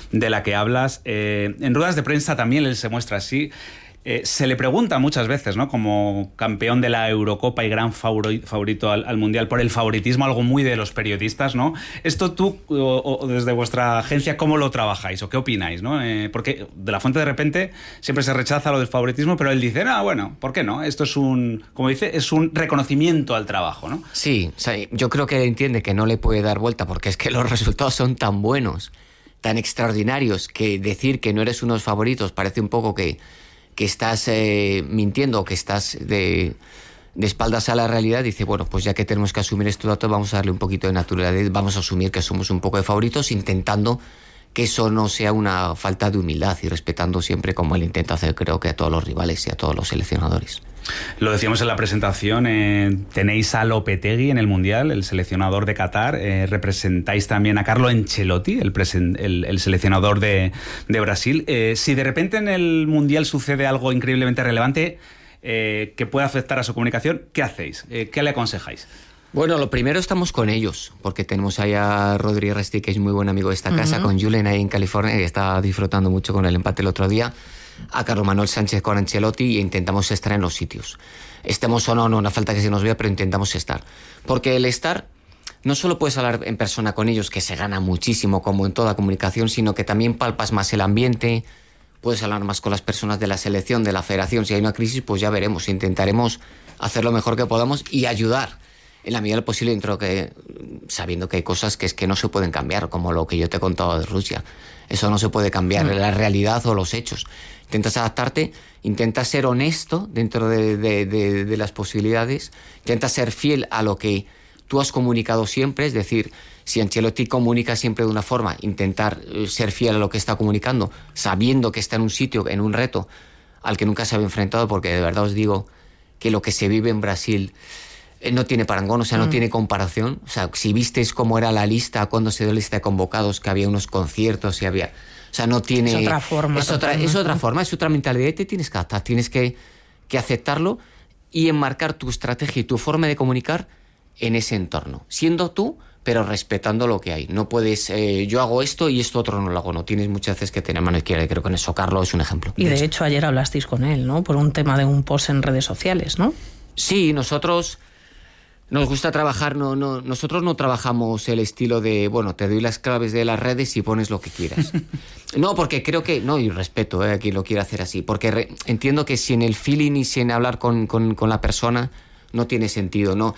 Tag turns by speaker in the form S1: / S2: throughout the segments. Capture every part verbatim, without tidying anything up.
S1: de la que hablas. Eh, en ruedas de prensa también él se muestra así. Eh, se le pregunta muchas veces, ¿no?, como campeón de la Eurocopa y gran favori- favorito al, al Mundial, por el favoritismo, algo muy de los periodistas, ¿no? Esto tú, o, o desde vuestra agencia, ¿cómo lo trabajáis o qué opináis, ¿no? Eh, porque de la Fuente de repente siempre se rechaza lo del favoritismo, pero él dice, ah, bueno, ¿por qué no? Esto es un, como dice, es un reconocimiento al trabajo, ¿no?
S2: Sí, o sea, yo creo que él entiende que no le puede dar vuelta porque es que los resultados son tan buenos, tan extraordinarios, que decir que no eres unos favoritos parece un poco que que estás eh, mintiendo, que estás de, de espaldas a la realidad. Dice, bueno, pues ya que tenemos que asumir estos datos, vamos a darle un poquito de naturalidad, vamos a asumir que somos un poco de favoritos, intentando que eso no sea una falta de humildad y respetando siempre, como él intenta hacer, creo que a todos los rivales y a todos los seleccionadores.
S1: Lo decíamos en la presentación, eh, tenéis a Lopetegui en el Mundial, el seleccionador de Qatar, eh, representáis también a Carlo Ancelotti, el, presen- el, el seleccionador de, de Brasil. Eh, si de repente en el Mundial sucede algo increíblemente relevante eh, que pueda afectar a su comunicación, ¿qué hacéis? Eh, ¿Qué le aconsejáis?
S2: Bueno, lo primero, estamos con ellos, porque tenemos ahí a Rodri Resti, que es muy buen amigo de esta casa, uh-huh. con Julen ahí en California, que está disfrutando mucho con el empate el otro día, a Carlos Manuel Sánchez con Ancelotti, e intentamos estar en los sitios. Estemos o no, no, no falta que se nos vea, pero intentamos estar. Porque el estar, no solo puedes hablar en persona con ellos, que se gana muchísimo, como en toda comunicación, sino que también palpas más el ambiente, puedes hablar más con las personas de la selección, de la federación. Si hay una crisis, pues ya veremos, intentaremos hacer lo mejor que podamos y ayudar en la medida de lo posible, dentro que, sabiendo que hay cosas que es que no se pueden cambiar, como lo que yo te he contado de Rusia. Eso no se puede cambiar, mm. la realidad o los hechos. Intentas adaptarte, intentas ser honesto dentro de, de, de, de las posibilidades, intentas ser fiel a lo que tú has comunicado siempre, es decir, si Ancelotti comunica siempre de una forma, intentar ser fiel a lo que está comunicando, sabiendo que está en un sitio, en un reto al que nunca se había enfrentado, porque de verdad os digo que lo que se vive en Brasil no tiene parangón, o sea, no mm. tiene comparación. O sea, si visteis cómo era la lista, cuando se dio la lista de convocados, que había unos conciertos y había... O sea, no tiene...
S3: Es otra forma.
S2: Es otra, es otra forma, es otra mentalidad y te tienes que adaptar, tienes que, que aceptarlo y enmarcar tu estrategia y tu forma de comunicar en ese entorno. Siendo tú, pero respetando lo que hay. No puedes, eh, yo hago esto y esto otro no lo hago. No, tienes muchas veces que tener mano izquierda y creo que en eso Carlos es un ejemplo.
S3: Y de, de hecho ayer hablasteis con él, ¿no? Por un tema de un post en redes sociales, ¿no?
S2: Sí, nosotros... Nos gusta trabajar, no, no, nosotros no trabajamos el estilo de, bueno, te doy las claves de las redes y pones lo que quieras. No, porque creo que, no, y respeto eh, a quien lo quiera hacer así, porque re, entiendo que sin el feeling y sin hablar con, con, con la persona no tiene sentido, no,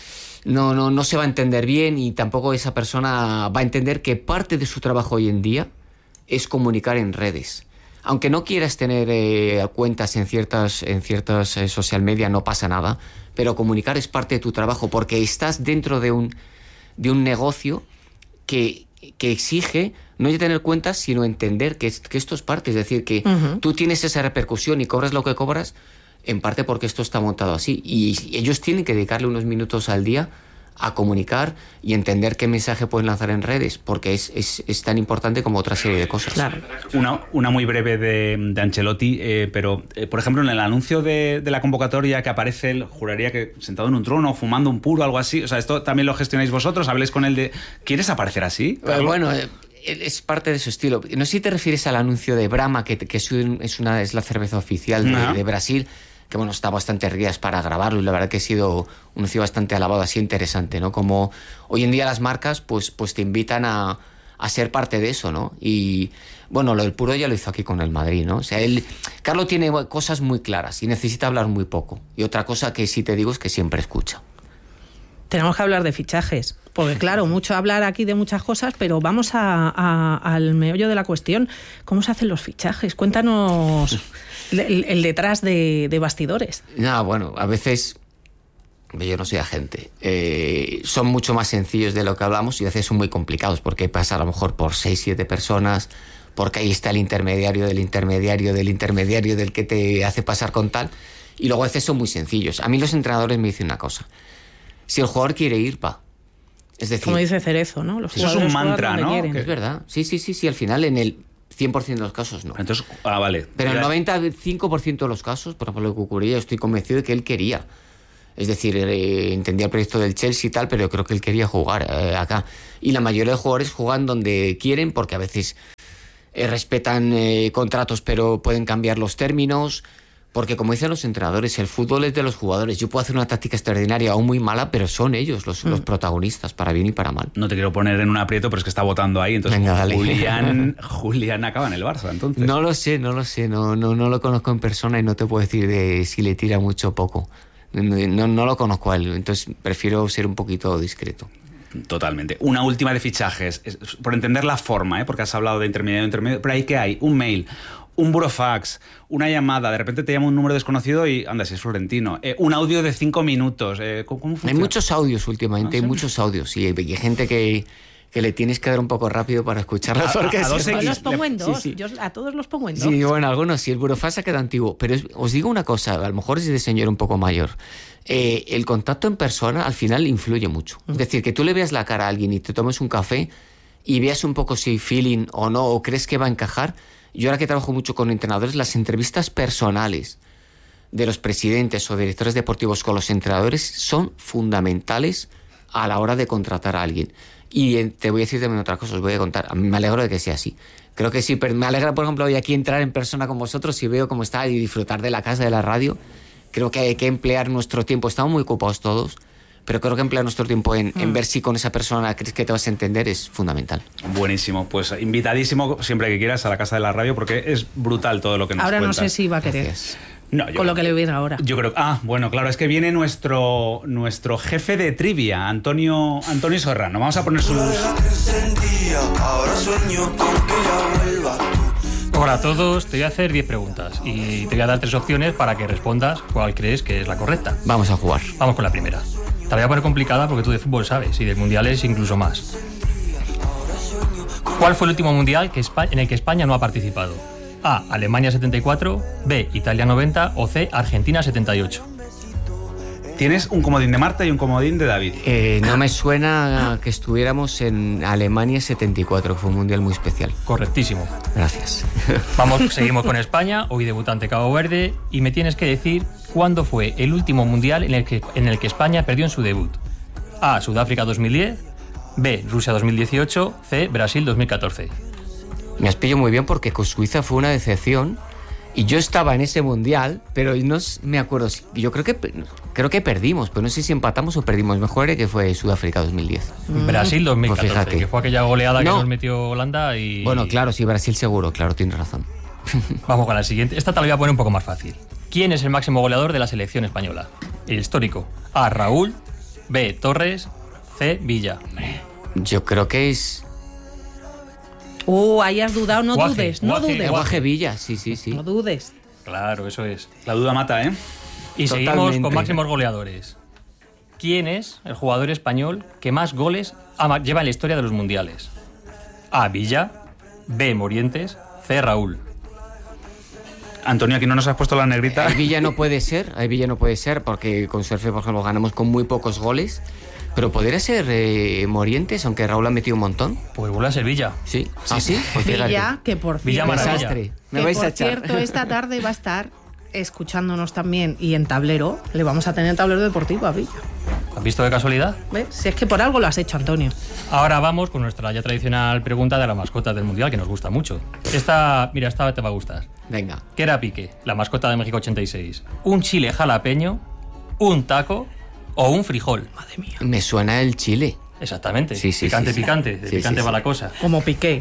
S2: no, no, no se va a entender bien y tampoco esa persona va a entender que parte de su trabajo hoy en día es comunicar en redes. Aunque no quieras tener eh, cuentas en ciertas, en ciertas eh, social media, no pasa nada, pero comunicar es parte de tu trabajo porque estás dentro de un, de un negocio que, que exige no ya tener cuentas, sino entender que, es, que esto es parte. Es decir, que uh-huh. tú tienes esa repercusión y cobras lo que cobras en parte porque esto está montado así. Y ellos tienen que dedicarle unos minutos al día a comunicar y entender qué mensaje pueden lanzar en redes, porque es, es, es tan importante como otra serie de cosas.
S3: Claro.
S1: Una, una muy breve de, de Ancelotti, eh, pero, eh, por ejemplo, en el anuncio de, de la convocatoria que aparece él, juraría que sentado en un trono, fumando un puro, algo así. O sea, ¿esto también lo gestionáis vosotros? ¿Habléis con él de... ¿Quieres aparecer así?
S2: Eh, bueno, eh, es parte de su estilo. No sé si te refieres al anuncio de Brahma, que, que es, un, es, una, es la cerveza oficial de, uh-huh. de Brasil, que bueno, está bastante rías para grabarlo y la verdad que ha sido un anuncio bastante alabado, así interesante, ¿no? Como hoy en día las marcas pues, pues te invitan a, a ser parte de eso, ¿no? Y bueno, lo del puro ya lo hizo aquí con el Madrid, ¿no? O sea, él, Carlos tiene cosas muy claras y necesita hablar muy poco. Y otra cosa que sí te digo es que siempre escucha.
S3: Tenemos que hablar de fichajes, porque claro, mucho hablar aquí de muchas cosas, pero vamos a, a, al meollo de la cuestión. ¿Cómo se hacen los fichajes? Cuéntanos el, el detrás de, de bastidores.
S2: No, bueno, a veces, yo no soy agente, eh, son mucho más sencillos de lo que hablamos y a veces son muy complicados, porque pasa a lo mejor por seis, siete personas, porque ahí está el intermediario del intermediario del intermediario del que te hace pasar con tal, y luego a veces son muy sencillos. A mí los entrenadores me dicen una cosa: si el jugador quiere ir, va. Es decir,
S3: como dice Cerezo, ¿no? Los
S1: eso es un mantra, ¿no?
S2: Que es verdad. Sí, sí, sí, sí. Al final, en el cien por ciento de los casos, no.
S1: Entonces, ah, vale.
S2: Pero en el noventa y cinco por ciento de los casos, por ejemplo, lo que ocurría, estoy convencido de que él quería. Es decir, eh, entendía el proyecto del Chelsea y tal, pero yo creo que él quería jugar eh, acá. Y la mayoría de jugadores juegan donde quieren, porque a veces eh, respetan eh, contratos pero pueden cambiar los términos. Porque como dicen los entrenadores, el fútbol es de los jugadores. Yo puedo hacer una táctica extraordinaria o muy mala, pero son ellos los, mm. los protagonistas, para bien y para mal.
S1: No te quiero poner en un aprieto, pero es que está votando ahí. Entonces,
S2: Venga, dale.
S1: Julián, Julián acaba en el Barça, entonces.
S2: No lo sé, no lo sé. No, no, no lo conozco en persona y no te puedo decir de si le tira mucho o poco. No, no lo conozco a él, entonces prefiero ser un poquito discreto.
S1: Totalmente. Una última de fichajes, por entender la forma, ¿eh? Porque has hablado de intermediario, intermediario, pero ahí que hay un mail, un burofax, una llamada, de repente te llama un número desconocido y anda, si es Florentino, eh, un audio de cinco minutos. Eh, ¿cómo, cómo funciona?
S2: Hay muchos audios últimamente,
S1: ¿Ah, sí?
S2: hay muchos audios y hay, hay gente que, que le tienes que dar un poco rápido para escucharlas.
S1: A,
S2: porque
S1: a, a dos
S3: Yo
S1: X,
S3: los pongo en dos,
S2: sí, sí.
S3: Yo a todos los pongo en dos.
S2: Sí, bueno, algunos sí, el burofax ha quedado antiguo, pero es, os digo una cosa, a lo mejor es de señor un poco mayor. Eh, el contacto en persona al final influye mucho. Es decir, que tú le veas la cara a alguien y te tomes un café y veas un poco si hay feeling o no, o crees que va a encajar. Yo ahora que trabajo mucho con entrenadores, las entrevistas personales de los presidentes o directores deportivos con los entrenadores son fundamentales a la hora de contratar a alguien. Y eh, te voy a decir también otra cosa, os voy a contar. A mí me alegro de que sea así. Creo que sí, pero me alegra, por ejemplo, hoy aquí entrar en persona con vosotros y veo cómo está y disfrutar de la casa, de la radio. Creo que hay que emplear nuestro tiempo. Estamos muy ocupados todos, pero creo que emplear nuestro tiempo en, mm. en ver si con esa persona crees que te vas a entender es fundamental.
S1: Buenísimo. Pues invitadísimo siempre que quieras a la casa de la radio porque es brutal todo lo que nos
S3: Ahora
S1: cuentas.
S3: no sé si va a querer.
S2: Gracias.
S1: No, yo
S3: con lo
S1: creo,
S3: que le viene ahora.
S1: Yo creo ah, bueno, claro, es que viene nuestro nuestro jefe de trivia, Antonio Antonio Serrano. Vamos a poner sus...
S4: Hola a todos, te voy a hacer diez preguntas y te voy a dar tres opciones para que respondas cuál crees que es la correcta.
S2: Vamos a jugar.
S4: Vamos con la primera. Te la voy a poner complicada porque tú de fútbol sabes y de mundiales incluso más. ¿Cuál fue el último mundial que España, en el que España no ha participado? A. Alemania setenta y cuatro, B. Italia noventa o C. Argentina setenta y ocho.
S1: Tienes un comodín de Marta y un comodín de David.
S2: Eh, no me suena que estuviéramos en Alemania setenta y cuatro, que fue un mundial muy especial.
S4: Correctísimo.
S2: Gracias.
S4: Vamos, seguimos con España, hoy debutante Cabo Verde, y me tienes que decir cuándo fue el último mundial en el que, en el que España perdió en su debut. A. Sudáfrica dos mil diez, B. Rusia dos mil dieciocho, C. Brasil dos mil catorce.
S2: Me has pillado muy bien porque con Suiza fue una decepción y yo estaba en ese mundial, pero no me acuerdo. Yo creo que creo que perdimos, pero no sé si empatamos o perdimos. Mejor era que fue Sudáfrica dos mil diez.
S4: Mm. Brasil dos mil catorce,
S2: pues
S4: que fue aquella goleada
S2: no.
S4: que nos metió Holanda y...
S2: Bueno, claro, sí, Brasil seguro, claro, tienes razón.
S4: Vamos con la siguiente. Esta te la voy a poner un poco más fácil. ¿Quién es el máximo goleador de la selección española? El histórico. A. Raúl, B. Torres, C. Villa.
S2: Yo creo que es...
S3: Uh, ahí has dudado, no
S4: Guaje,
S3: dudes, no
S4: guaje,
S3: dudes.
S2: Guaje Villa, sí, sí, sí.
S3: No dudes.
S4: Claro, eso es.
S1: La duda mata, ¿eh?
S4: Y
S2: Totalmente.
S4: seguimos con máximos goleadores. ¿Quién es el jugador español que más goles ha- lleva en la historia de los mundiales? A. Villa, B. Morientes, C. Raúl.
S1: Antonio, aquí no nos has puesto la negrita.
S2: El Villa no puede ser, el Villa no puede ser porque con Surfe, por ejemplo, ganamos con muy pocos goles. Pero podría ser eh, Morientes, aunque Raúl ha metido un montón.
S4: Pues vuelve a ser Villa.
S2: Sí. ¿Ah, sí? Pues fíjate.
S3: Villa, que por
S4: Villa
S3: cierto,
S4: Maravilla.
S2: Desastre. Me
S3: que
S2: vais
S3: por
S2: a echar.
S3: cierto, esta tarde va a estar escuchándonos también y en tablero, le vamos a tener tablero deportivo a Villa.
S4: ¿Has visto de casualidad?
S3: ¿Ves? Si es que por algo lo has hecho, Antonio.
S4: Ahora vamos con nuestra ya tradicional pregunta de la mascota del mundial, que nos gusta mucho. Esta, mira, esta te va a gustar.
S2: Venga.
S4: ¿Qué era Piqué, la mascota de México ochenta y seis? ¿Un chile jalapeño, un taco o un frijol?
S3: Madre mía.
S2: Me suena el Chile.
S4: Exactamente.
S2: Sí, sí,
S4: picante,
S2: sí, sí.
S4: picante. De
S2: Sí,
S4: picante
S2: sí,
S4: va
S2: sí.
S4: la cosa.
S3: Como Piqué.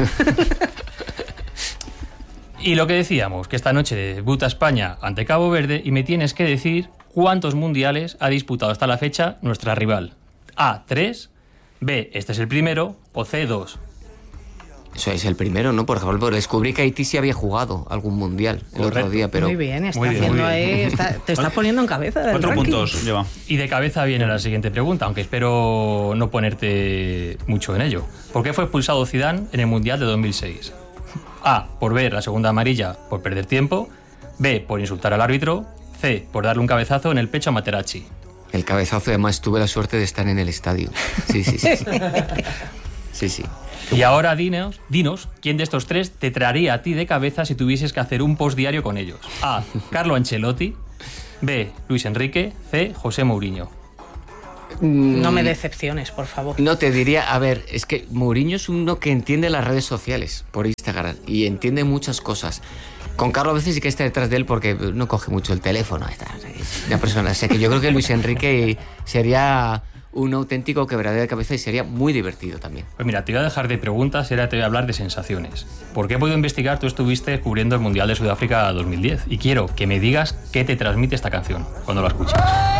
S4: Y lo que decíamos, que esta noche debuta España ante Cabo Verde y me tienes que decir cuántos mundiales ha disputado hasta la fecha nuestra rival. A, tres, B, este es el primero, o C, dos.
S2: Eso es el primero, ¿no? Por ejemplo, descubrí que Haití sí había jugado algún mundial el
S4: Correcto.
S2: otro día, pero...
S3: Muy bien, está
S4: Muy bien,
S3: haciendo
S4: muy bien.
S3: ahí, está- te estás poniendo en cabeza del
S1: Cuatro
S3: ranking.
S1: puntos lleva.
S4: Y de cabeza viene la siguiente pregunta, aunque espero no ponerte mucho en ello. ¿Por qué fue expulsado Zidane en el Mundial de dos mil seis? A, por ver la segunda amarilla por perder tiempo. B, por insultar al árbitro. C, por darle un cabezazo en el pecho a Materazzi.
S2: El cabezazo, además, tuve la suerte de estar en el estadio. Sí, sí, sí. Sí, sí. sí.
S4: Y ahora dinos, dinos quién de estos tres te traería a ti de cabeza si tuvieses que hacer un post diario con ellos. A, Carlo Ancelotti. B, Luis Enrique. C, José Mourinho.
S3: No me decepciones, por favor.
S2: No, te diría, a ver, es que Mourinho es uno que entiende las redes sociales por Instagram y entiende muchas cosas. Con Carlo a veces sí que está detrás de él porque no coge mucho el teléfono. Es una persona, o sea, que yo creo que Luis Enrique sería un auténtico quebradero de cabeza y sería muy divertido también.
S4: Pues mira, te voy a dejar de preguntas y ahora te voy a hablar de sensaciones. Porque he podido investigar, tú estuviste cubriendo el Mundial de Sudáfrica dos mil diez y quiero que me digas qué te transmite esta canción cuando la escuchas.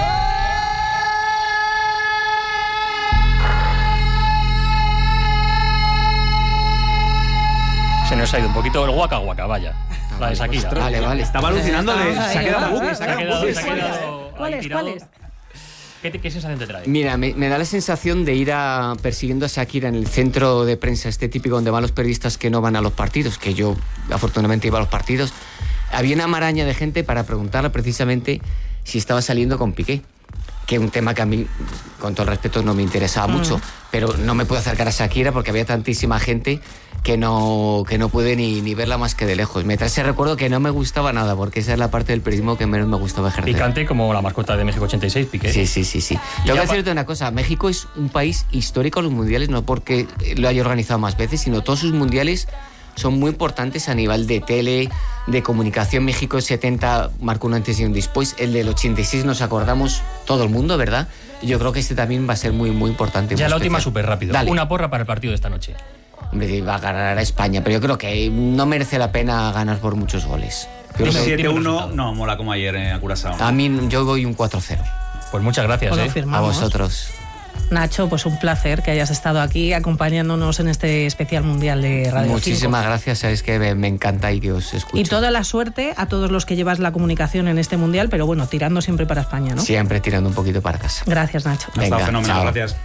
S4: Se nos ha ido un poquito el Waka Waka, vaya. La de Shakira.
S2: Vale, vale.
S1: Estaba alucinando de... Se ha quedado bucle, se ha quedado bucle.
S3: ¿Cuál es? ¿Cuál es?
S4: ¿Qué, ¿Qué sensación te trae?
S2: Mira, me, me da la sensación de ir a, persiguiendo a Shakira en el centro de prensa, este típico donde van los periodistas que no van a los partidos, que yo afortunadamente iba a los partidos. Había una maraña de gente para preguntarle precisamente si estaba saliendo con Piqué, que es un tema que a mí, con todo el respeto, no me interesaba mm. mucho, pero no me pude acercar a Shakira porque había tantísima gente que no, que no pude ni, ni verla más que de lejos. Me trae ese recuerdo que no me gustaba nada, porque esa es la parte del periodismo que menos me gustaba ejercer.
S4: Picante como la mascota de México ochenta y seis, Piqué.
S2: Sí, sí, sí, sí. Tengo que decirte una cosa, México es un país histórico en los mundiales, no porque lo haya organizado más veces, sino todos sus mundiales son muy importantes a nivel de tele, de comunicación. México setenta marcó un antes y un después. El del ochenta y seis nos acordamos todo el mundo, ¿verdad? Yo creo que este también va a ser muy, muy importante.
S4: Ya la última súper rápido.
S2: Dale.
S4: Una porra para el partido de esta noche.
S2: Hombre, va a ganar a España, pero yo creo que no merece la pena ganar por muchos goles.
S1: siete uno, no, mola como ayer en Curazao.
S2: A mí yo voy un cuatro cero.
S4: Pues muchas gracias,
S3: pues
S4: eh.
S2: A vosotros.
S3: Nacho, pues un placer que hayas estado aquí acompañándonos en este especial mundial de Radio
S2: Muchísimas
S3: cinco.
S2: Gracias, sabes que me, me encanta y que os escucho.
S3: Y toda la suerte a todos los que llevas la comunicación en este mundial, pero bueno, tirando siempre para España, ¿no?
S2: Siempre tirando un poquito para casa.
S3: Gracias, Nacho.
S1: Ha estado fenomenal,
S2: chao.
S1: Gracias.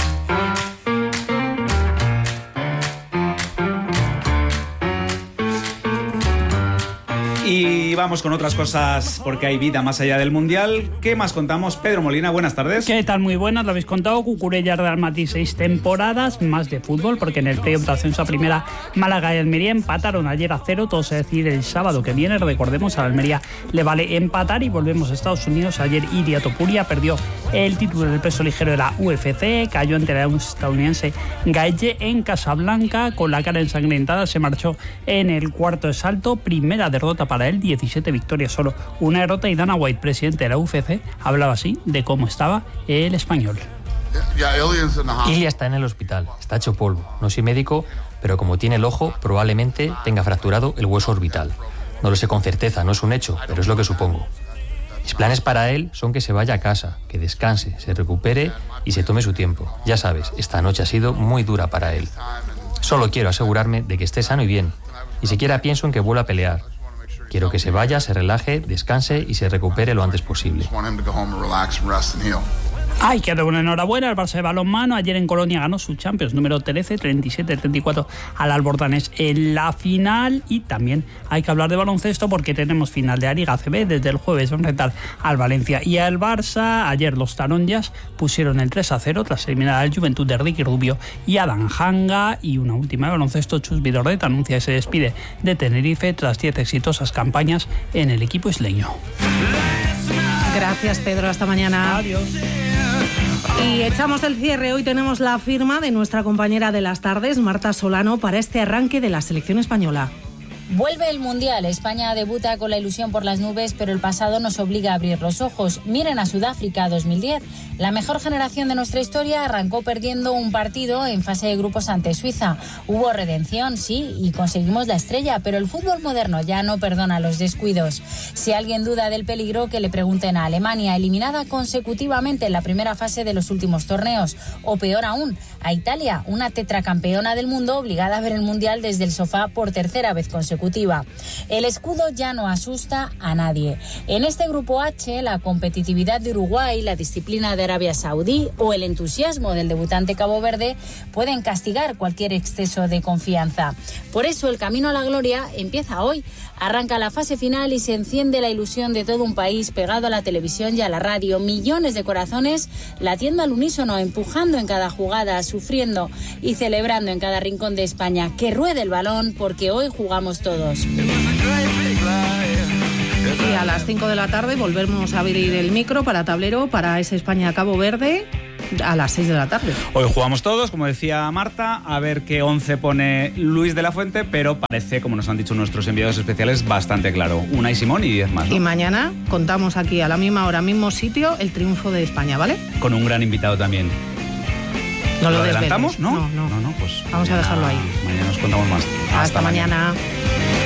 S1: Y vamos con otras cosas porque hay vida más allá del Mundial. ¿Qué más contamos? Pedro Molina, buenas tardes.
S5: ¿Qué tal? Muy buenas, lo habéis contado. Cucurella, Real Madrid, seis temporadas más de fútbol, porque en el playoff de ascenso a primera, Málaga y Almería empataron ayer a cero. Todo se decide el sábado que viene. Recordemos, a la Almería le vale empatar y volvemos a Estados Unidos. Ayer Ilia Topuria perdió el título del peso ligero de la U F C, cayó ante la estadounidense Gaethje en Casablanca. Con la cara ensangrentada se marchó en el cuarto de salto. Primera derrota para Para él, diecisiete victorias, solo una derrota. Y Dana White, presidente de la U F C, hablaba así de cómo estaba el español.
S4: Ilia está en el hospital, está hecho polvo. No soy médico, pero como tiene el ojo, probablemente tenga fracturado el hueso orbital. No lo sé con certeza, no es un hecho, pero es lo que supongo. Mis planes para él son que se vaya a casa, que descanse, se recupere y se tome su tiempo. Ya sabes, esta noche ha sido muy dura para él. Solo quiero asegurarme de que esté sano y bien. Y siquiera pienso en que vuelva a pelear. Quiero que se vaya, se relaje, descanse y se recupere lo antes posible.
S5: Ay, que una enhorabuena al Barça de balonmano. Ayer en Colonia ganó su Champions número trece, treinta y siete a treinta y cuatro al Albordanés en la final. Y también hay que hablar de baloncesto porque tenemos final de la Liga A C B. Desde el jueves van a enfrentar al Valencia y al Barça. Ayer los Taronjas pusieron el tres a cero tras eliminar al Juventud de Ricky Rubio y Adam Hanga. Y una última de baloncesto, Chus Vidorret anuncia que se despide de Tenerife tras diez exitosas campañas en el equipo isleño.
S3: Gracias, Pedro. Hasta mañana.
S5: Adiós.
S3: Y echamos el cierre. Hoy tenemos la firma de nuestra compañera de las tardes, Marta Solano, para este arranque de la selección española.
S6: Vuelve el Mundial. España debuta con la ilusión por las nubes, pero el pasado nos obliga a abrir los ojos. Miren a Sudáfrica dos mil diez. La mejor generación de nuestra historia arrancó perdiendo un partido en fase de grupos ante Suiza. Hubo redención, sí, y conseguimos la estrella, pero el fútbol moderno ya no perdona los descuidos. Si alguien duda del peligro, que le pregunten a Alemania, eliminada consecutivamente en la primera fase de los últimos torneos. O peor aún, a Italia, una tetracampeona del mundo obligada a ver el Mundial desde el sofá por tercera vez consecutiva. El escudo ya no asusta a nadie. En este grupo H, la competitividad de Uruguay, la disciplina de Arabia Saudí o el entusiasmo del debutante Cabo Verde pueden castigar cualquier exceso de confianza. Por eso el camino a la gloria empieza hoy. Arranca la fase final y se enciende la ilusión de todo un país pegado a la televisión y a la radio. Millones de corazones latiendo al unísono, empujando en cada jugada, sufriendo y celebrando en cada rincón de España. Que ruede el balón, porque hoy jugamos todos.
S3: Y a las cinco de la tarde volvemos a abrir el micro para tablero para ese España-Cabo Verde. a las seis de la tarde.
S1: Hoy jugamos todos, como decía Marta, a ver qué once pone Luis de la Fuente, pero parece, como nos han dicho nuestros enviados especiales, bastante claro. Unai Simón y diez más, ¿no?
S3: Y mañana contamos aquí a la misma hora, mismo sitio, el triunfo de España, ¿vale?
S1: Con un gran invitado también.
S3: ¿No
S1: ¿Lo
S3: lo
S1: adelantamos?
S3: desveles?
S1: ¿No?
S3: No, no.
S1: no, no pues
S3: Vamos a dejarlo ahí.
S1: Mañana nos contamos más.
S3: Hasta, Hasta mañana. mañana.